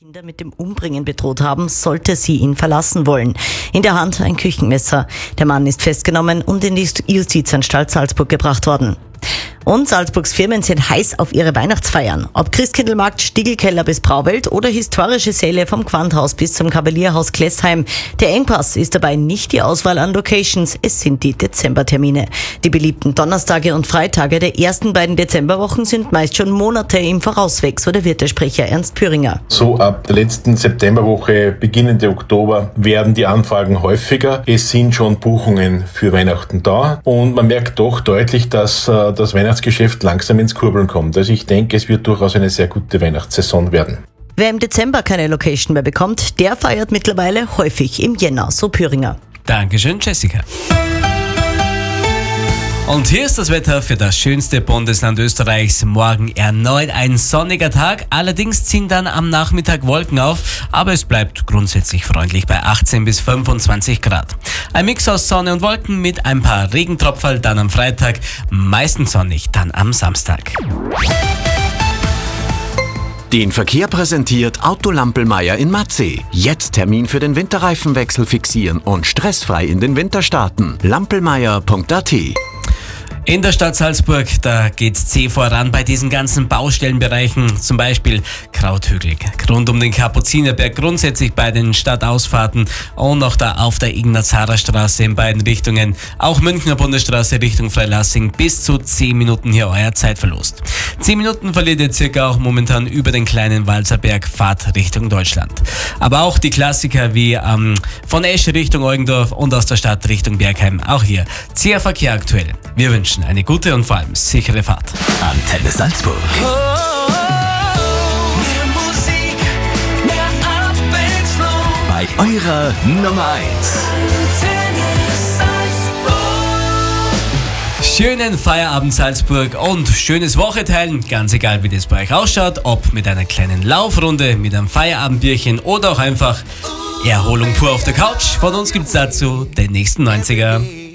Kinder mit dem Umbringen bedroht haben, sollte sie ihn verlassen wollen. In der Hand ein Küchenmesser. Der Mann ist festgenommen und in die Justizanstalt Salzburg gebracht worden. Und Salzburgs Firmen sind heiß auf ihre Weihnachtsfeiern. Ob Christkindlmarkt, Stiegelkeller bis Brauwelt oder historische Säle vom Quanthaus bis zum Kavalierhaus Klessheim. Der Engpass ist dabei nicht die Auswahl an Locations, es sind die Dezembertermine. Die beliebten Donnerstage und Freitage der ersten beiden Dezemberwochen sind meist schon Monate im Voraus weg, so der Wirtesprecher Ernst Püringer. So ab der letzten Septemberwoche, beginnende Oktober, werden die Anfragen häufiger. Es sind schon Buchungen für Weihnachten da und man merkt doch deutlich, dass das Weihnachtsgeschäft langsam ins Kurbeln kommt. Also ich denke, es wird durchaus eine sehr gute Weihnachtssaison werden. Wer im Dezember keine Location mehr bekommt, der feiert mittlerweile häufig im Jänner, so Püringer. Dankeschön, Jessica. Und hier ist das Wetter für das schönste Bundesland Österreichs. Morgen erneut ein sonniger Tag, allerdings ziehen dann am Nachmittag Wolken auf, aber es bleibt grundsätzlich freundlich bei 18 bis 25 Grad. Ein Mix aus Sonne und Wolken mit ein paar Regentropferl dann am Freitag, meistens sonnig dann am Samstag. Den Verkehr präsentiert Auto Lampelmeier in Matzeh. Jetzt Termin für den Winterreifenwechsel fixieren und stressfrei in den Winter starten. lampelmeier.at. In der Stadt Salzburg, da geht's zäh voran bei diesen ganzen Baustellenbereichen, zum Beispiel Krauthügel, rund um den Kapuzinerberg, grundsätzlich bei den Stadtausfahrten und auch da auf der Ignaz-Harrer-Straße in beiden Richtungen, auch Münchner Bundesstraße Richtung Freilassing, bis zu 10 Minuten hier euer Zeitverlust. 10 Minuten verliert ihr circa auch momentan über den kleinen Walzerberg Fahrt Richtung Deutschland. Aber auch die Klassiker wie von Esch Richtung Eugendorf und aus der Stadt Richtung Bergheim, auch hier zäher Verkehr aktuell. Wir wünschen eine gute und vor allem sichere Fahrt. Antenne Salzburg. Mehr Musik, mehr Abwechslung. Bei eurer Nummer 1. Antenne Salzburg. Schönen Feierabend Salzburg und schönes Wocheteilen, ganz egal wie das bei euch ausschaut, ob mit einer kleinen Laufrunde, mit einem Feierabendbierchen oder auch einfach Erholung pur auf der Couch. Von uns gibt's dazu den nächsten 90er.